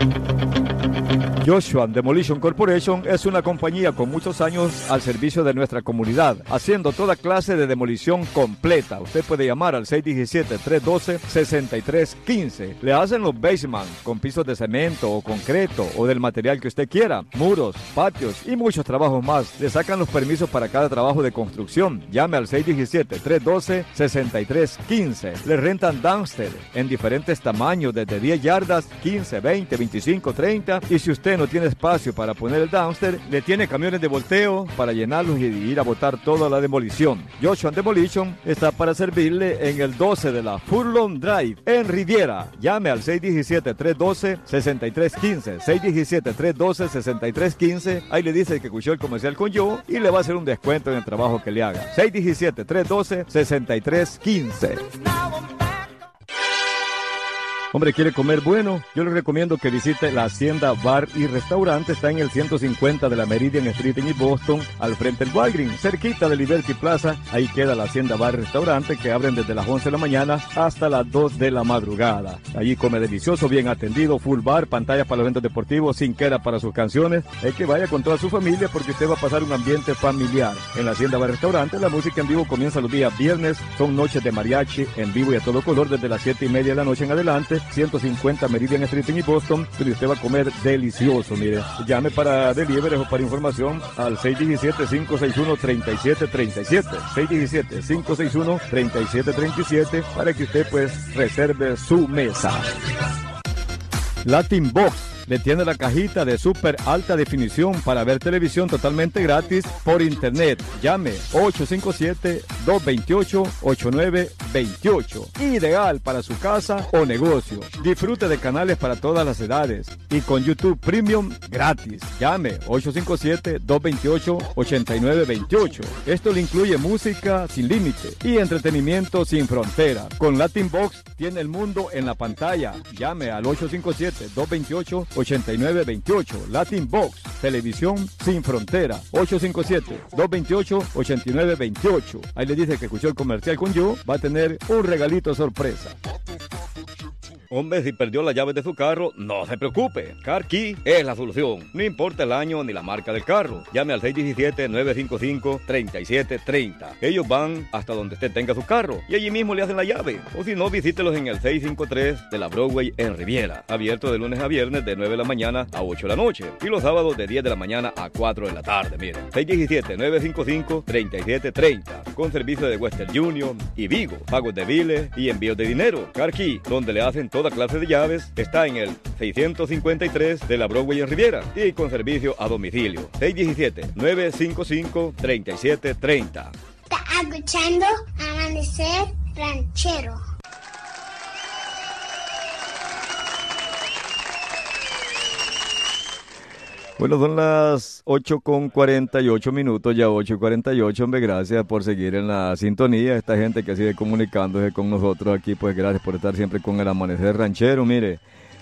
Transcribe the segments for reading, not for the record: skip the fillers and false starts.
Joshua Demolition Corporation es una compañía con muchos años al servicio de nuestra comunidad, haciendo toda clase de demolición completa. Usted puede llamar al 617-312-6315. Le hacen los basements con pisos de cemento o concreto o del material que usted quiera, muros, patios y muchos trabajos más. Le sacan los permisos para cada trabajo de construcción. Llame al 617-312-6315. Le rentan dumpster en diferentes tamaños, desde 10 yardas, 15, 20, 25, 30. Y si usted no tiene espacio para poner el dumpster, le tiene camiones de volteo para llenarlos y ir a botar toda la demolición. Joshua Demolition está para servirle en el 12 de la Furlong Drive en Riviera. Llame al 617-312-6315. 617-312-6315. Ahí le dice que escuchó el comercial con yo y le va a hacer un descuento en el trabajo que le haga. 617-312-6315. Hombre, ¿quiere comer bueno? Yo le recomiendo que visite la Hacienda Bar y Restaurante. Está en el 150 de la Meridian Street en East Boston, al frente del Walgreens, cerquita de Liberty Plaza. Ahí queda la Hacienda Bar y Restaurante, que abren desde las 11 de la mañana hasta las 2 de la madrugada. Allí come delicioso, bien atendido, full bar, pantallas para los eventos deportivos, cinquera para sus canciones. Es que vaya con toda su familia porque usted va a pasar un ambiente familiar. En la Hacienda Bar y Restaurante, la música en vivo comienza los días viernes. Son noches de mariachi en vivo y a todo color desde las 7:30 de la noche en adelante. 150 Meridian Street en Boston, pero usted va a comer delicioso. Mire, llame para delivery o para información al 617-561-3737, 617-561-3737, para que usted pues reserve su mesa. Latin Box le tiene la cajita de súper alta definición para ver televisión totalmente gratis por internet. Llame 857-228-8928. Ideal para su casa o negocio. Disfrute de canales para todas las edades y con YouTube Premium gratis. Llame 857-228-8928. Esto le incluye música sin límite y entretenimiento sin frontera. Con Latin Box tiene el mundo en la pantalla. Llame al 857-228-8928. Latin Box, televisión sin frontera. 857-228-8928. Ahí le dice que escuchó el comercial con yo. Va a tener un regalito sorpresa. Hombre, si perdió las llaves de su carro, no se preocupe. Car Key es la solución. No importa el año ni la marca del carro. Llame al 617-955-3730. Ellos van hasta donde usted tenga su carro y allí mismo le hacen la llave. O si no, visítelos en el 653 de la Broadway en Riviera. Abierto de lunes a viernes de 9 de la mañana a 8 de la noche. Y los sábados de 10 de la mañana a 4 de la tarde. Miren, 617-955-3730. Con servicio de Western Union y Vigo. Pagos de biles y envíos de dinero. Car Key, donde le hacen toda clase de llaves, está en el 653 de la Broadway en Riviera y con servicio a domicilio. 617-955-3730. Está escuchando Amanecer Ranchero. Bueno, son las 8:48, ya 8:48, hombre, gracias por seguir en la sintonía. Esta gente que sigue comunicándose con nosotros aquí, pues gracias por estar siempre con el Amanecer Ranchero. Mire,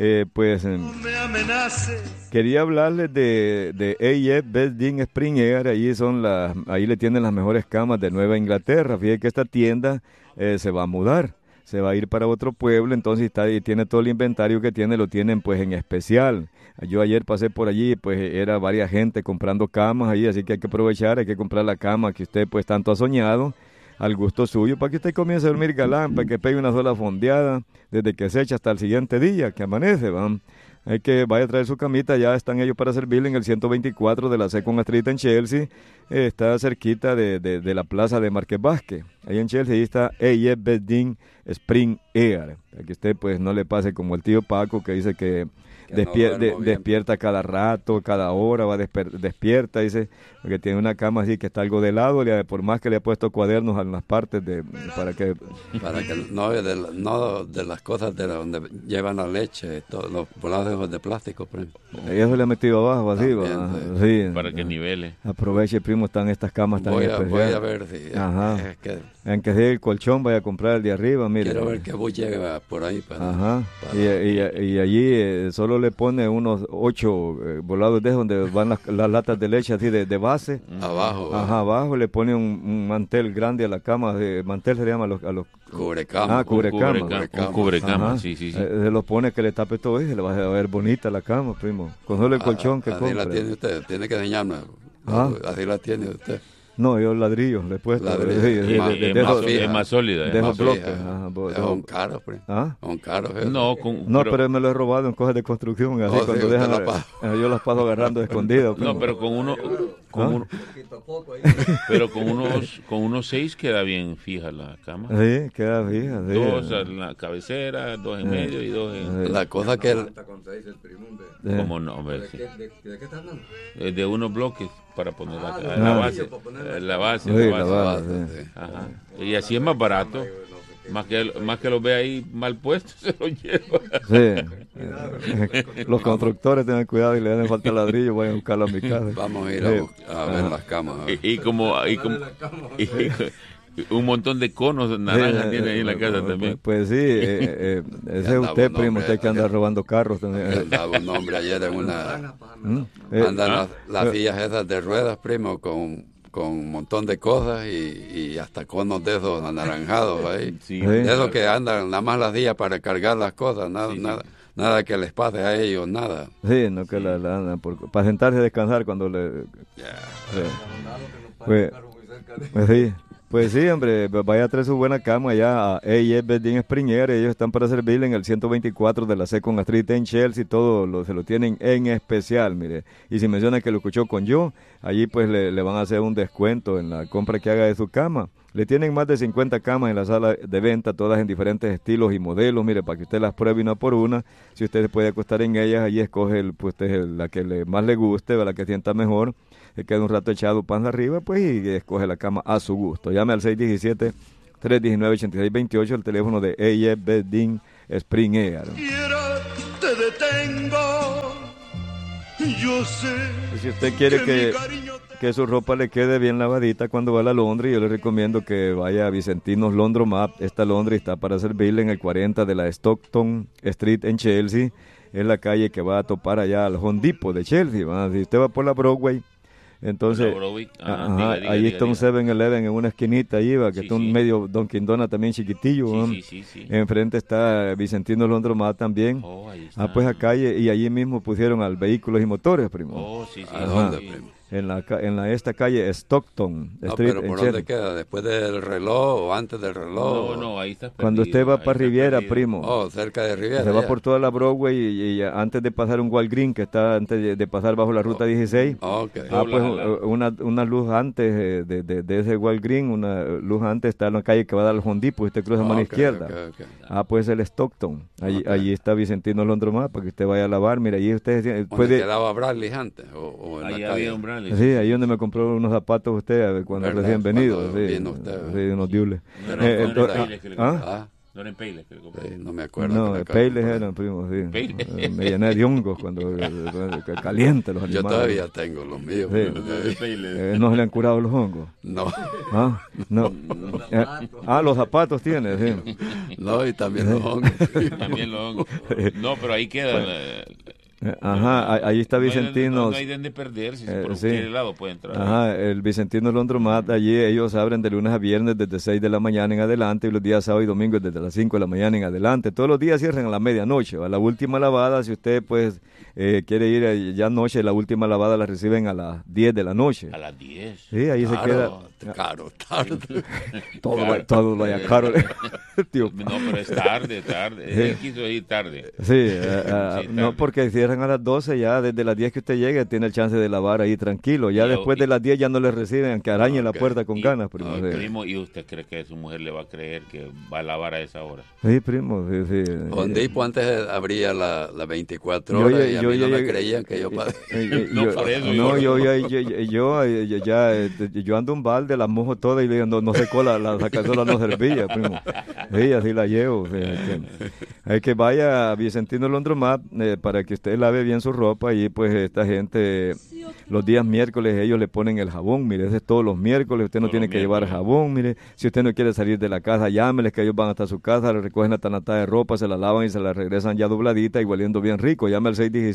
quería hablarles de AF Bedding Spring Air. Ahí le tienen las mejores camas de Nueva Inglaterra. Fíjate que esta tienda se va a mudar. Se va a ir para otro pueblo, entonces tiene todo el inventario que tiene, lo tienen pues en especial. Yo ayer pasé por allí, pues era varias gente comprando camas ahí, así que hay que aprovechar, hay que comprar la cama que usted pues tanto ha soñado, al gusto suyo, para que usted comience a dormir galán, para que pegue una sola fondeada, desde que se echa hasta el siguiente día, que amanece, ¿va? Hay que vaya a traer su camita, ya están ellos para servirle en el 124 de la Second Street en Chelsea, está cerquita de la plaza de Márquez Vázquez, ahí en Chelsea, ahí está AF Bedding Spring Air, para que usted pues no le pase como el tío Paco que dice que despierta cada rato, cada hora, despierta, dice, porque tiene una cama así que está algo de lado, por más que le ha puesto cuadernos en las partes para que no de las cosas de donde llevan la leche, todos los volados de plástico, por ejemplo. Eso le ha metido abajo, así, también, sí, para que nivele. Aproveche, primo. primo, están estas camas tan Voy especiales. a ver si... Ajá. Es que En que sea el colchón, vaya a comprar el de arriba, mire. quiero ver que vos llega por ahí para... Ajá. para- Y allí solo le pone unos 8 volados de esos donde van las latas de leche así de base. abajo. Ajá, abajo le pone un mantel grande a la cama. Mantel se le llama a los Cubrecama. cubrecama. Un cubrecama, Ajá. sí. Se lo pone que le tape todo y se le va a ver bonita la cama, primo. Con solo el colchón que así compra. la tiene usted, tiene que enseñarme. Ah. Así la tiene usted. No, yo ladrillo le he puesto. Ladrillo. Es más sólida. de esos más bloques. fija. Ajá, Son caros, primo. ¿Ah? Son caros. eso. No, No, pero me lo he robado en cosas de construcción, así Oh, sí, cuando usted dejan, la paga. yo las paso agarrando escondidas. no, pero con uno, pero con unos 6 queda bien fija la cama. Sí, queda fija. Sí. 2 en la cabecera, 2 en medio y 2 en... La cosa que... ¿Cómo no? Hombre, sí. ¿De qué estás hablando? De unos bloques para poner la Ah. base. La base, Sí, la la base. base, sí. Ajá. Y así es más barato. Más que lo ve ahí mal puesto, se lo lleva. Sí. Los constructores tengan cuidado y le den falta ladrillo, vayan a buscarlo a mi casa. Vamos a ir Sí. a ver las camas. Y un montón de conos naranjas tiene ahí en la casa también. Pues sí, ese es andaba usted, un primo, hombre usted que anda robando carros también. Daba un hombre ayer en una... ¿Mm? Andan las sillas esas de ruedas, primo, con un montón de cosas y hasta conos de esos anaranjados ahí. Sí. De esos que andan nada más las sillas para cargar las cosas, nada que les pase a ellos, nada. Sí, no que la andan para sentarse a descansar cuando le... Sí. Pues sí, hombre, vaya a traer su buena cama allá a A.J. Bedding Springer. Ellos están para servirle en el 124 de la Second Street en Chelsea. Todo se lo tienen en especial, mire. Y si menciona que lo escuchó con yo, allí pues le van a hacer un descuento en la compra que haga de su cama. Le tienen más de 50 camas en la sala de venta, todas en diferentes estilos y modelos, mire, para que usted las pruebe una por una. Si usted se puede acostar en ellas, allí escoge la que más le guste, la que sienta mejor. Se queda un rato echado panza arriba, pues, y escoge la cama a su gusto. Llame al 617-319-8628, el teléfono de A.J. Bedding Spring Air. Te detengo, yo sé. Y si usted quiere que su ropa le quede bien lavadita cuando va a la laundry, yo le recomiendo que vaya a Vicentinos Laundromat. Esta laundry está para servirle en el 40 de la Stockton Street en Chelsea. Es la calle que va a topar allá al Home Depot de Chelsea. Si usted va por la Broadway, entonces, ahí está un 7-Eleven en una esquinita ahí, que está un medio Dunkin' Donut también chiquitillo. Sí. Enfrente está Vicentino Laundromat también. Pues acá y allí mismo pusieron al Vehículos y Motores, primo. ¿A dónde, primo? En esta calle Stockton No, Street. pero ¿por dónde queda? ¿Después del reloj o antes del reloj? No, ahí está perdido. Cuando usted va para Riviera, primo. Oh, cerca de Riviera. Se va por toda la Broadway y antes de pasar un Walgreens que está antes de pasar bajo la ruta 16. Okay. Pues una luz antes de ese Walgreens, una luz antes está en la calle que va a dar al Home Depot, usted cruza a mano izquierda. Okay. Pues el Stockton. Allí está Vicentino Laundromat para que usted vaya a lavar. Mira, allí usted puede... quedaba Bradley antes? O en ahí la había calle. un Bradley. Sí, ahí donde me compró unos zapatos usted cuando ¿Verdad? recién venido. Cuando Sí, vino usted. sí, unos diules. No eran Payless que le compré. No me acuerdo. No, Payless eran, primo, sí. Me llené de hongos cuando caliente los animales. Yo todavía tengo los míos. Sí. ¿No se le han curado los hongos? No. No. Los zapatos tiene, sí. No, y también los hongos. También los hongos. No, pero ahí queda. Ahí está Vicentino. No hay de perderse, por sí. cualquier lado puede entrar. El Vicentino Laundromat, allí ellos abren de lunes a viernes desde 6 de la mañana en adelante y los días sábado y domingo desde las 5 de la mañana en adelante. Todos los días cierran a la medianoche. A la última lavada, si usted pues quiere ir ya anoche, la última lavada la reciben a las 10 de la noche. A las 10. Sí, ahí se queda. Caro. Todo vaya caro. Tío. No, pero es tarde. Él quiso ir tarde. Sí, tarde. no, porque cierran a las 12, ya desde las 10 que usted llegue tiene el chance de lavar ahí tranquilo. Ya después de las 10 ya no le reciben, aunque arañen la puerta con ganas, primo. Primo, ¿y usted cree que su mujer le va a creer que va a lavar a esa hora? Sí, primo, sí. Donde Depot antes abría la 24 horas y a mí no me creían que yo... Yo ando un balde, la mojo toda y no secó, la sacazola no servía, primo. Sí, así la llevo. Hay que vaya a Vicentino Laundromat para que usted lave bien su ropa y pues esta gente Los días miércoles ellos le ponen el jabón, mire, ese es todos los miércoles, usted no Todos tiene los que llevar miércoles. jabón, mire, si usted no quiere salir de la casa, llámeles que ellos van hasta su casa, le recogen la tanata de ropa, se la lavan y se la regresan ya dobladita y hueliendo bien rico. Llame al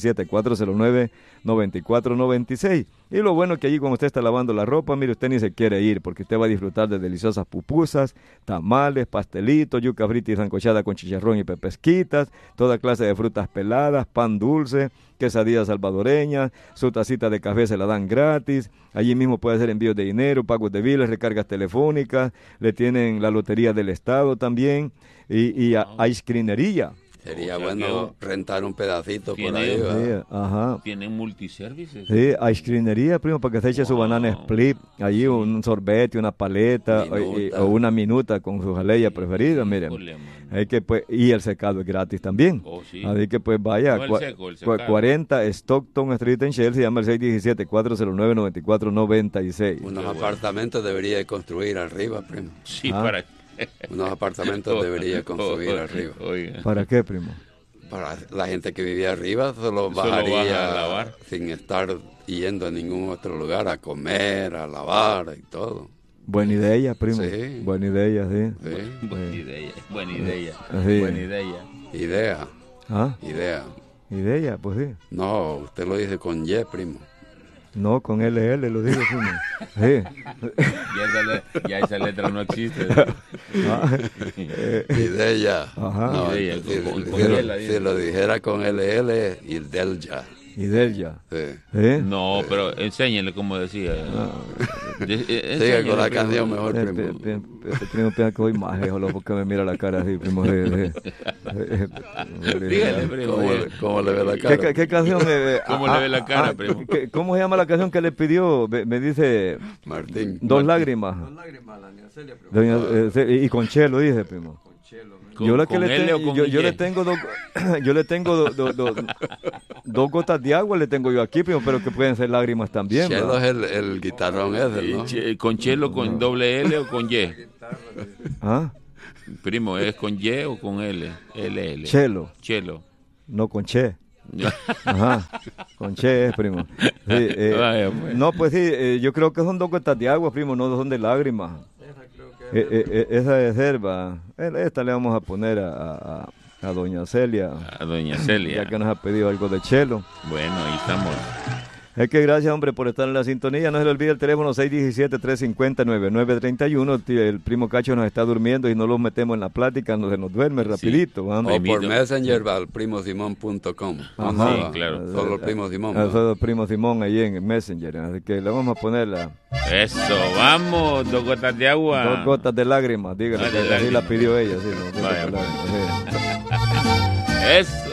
617-409-9496. Y lo bueno es que allí cuando usted está lavando la ropa, mire, usted ni se quiere ir, porque usted va a disfrutar de deliciosas pupusas, tamales, pastelitos, yuca frita y sancochada con chicharrón y pepesquitas, toda clase de frutas peladas, pan dulce, quesadillas salvadoreñas, su tacita de café se la dan gratis, allí mismo puede hacer envíos de dinero, pagos de biles, recargas telefónicas, le tienen la lotería del estado también, y ice creamería. Sería O sea bueno rentar un pedacito por tiene- ahí, ¿verdad? Sí, ajá. Tienen multiservices. Sí, ice creamería, primo, para que se eche su banana split, allí un sorbete, una paleta Minuta. o una minuta con su jalea preferida, miren. Híjole, mano. Hay que, pues, y el secado es gratis también. Oh, sí. Así que pues vaya, No, el seco, el secado. 40 Stockton Street en Chelsea, llama al 617-409-9496. Unos apartamentos debería de construir arriba, primo. Sí, Ah. para... Unos apartamentos debería construir arriba. Oiga. ¿Para qué, primo? Para la gente que vivía arriba solo Solo bajaría baja a lavar. sin estar yendo a ningún otro lugar a comer, a lavar y todo. Buena idea, primo. Sí. Buena idea, sí. Sí. Buena idea, buena idea. Sí. Buena idea. Idea, ¿Ah? idea. Idea, pues sí. No, usted lo dice con Y, primo. No, con LL lo digo, primo. Sí. Ya esa letra no existe. Ah, Idea. Ajá. No, Idea, si, con si lo, L, si lo dijera con LL, Idelya. Idea. Sí. ¿Sí? No, pero enséñenle como decía. Siga con la canción mejor, primo. Este primo piensa que voy más lejos, loco, porque me mira la cara así, primo. Dígale, primo. ¿Cómo le ve la cara? ¿Qué canción? ¿Cómo le ve la cara, primo? ¿Cómo se llama la canción que le pidió? Me dice Martín. Dos lágrimas. Doña, y con Chelo, dice, primo. Yo la que ¿Con le L o tengo, con yo Y? le tengo dos, yo le tengo dos gotas de agua, le tengo yo aquí, primo, pero que pueden ser lágrimas también. Chelo ¿verdad? es el guitarrón ese, ¿no? ¿Con Chelo con doble L o con Y? ¿Ah? Primo, ¿es con Y o con L? LL. Chelo, Chelo. no con Che. Ajá, con Che es, primo. Sí, Vaya, pues. no, pues sí, yo creo que son dos gotas de agua, primo, no son de lágrimas. Esa de selva, esta le vamos a poner a doña Celia, A doña Celia. ya que nos ha pedido algo de Chelo. Bueno, ahí estamos. Es que gracias, hombre, por estar en la sintonía. No se le olvide el teléfono 617-350-9931. El primo Cacho nos está durmiendo y no lo metemos en la plática, no se nos duerme rapidito. ¿va? O por Primito. Messenger al primosimón.com. Ajá. Sí, claro. Solo el primo Simón. Eso es el primo Simón ahí en Messenger. Así que le vamos a poner Eso, vamos, 2 gotas de agua. 2 gotas de lágrimas. Dígale, Ah, de que así lágrimas. la pidió ella. Sí, 2 gotas Vaya, de pues. lágrimas, sí. Eso.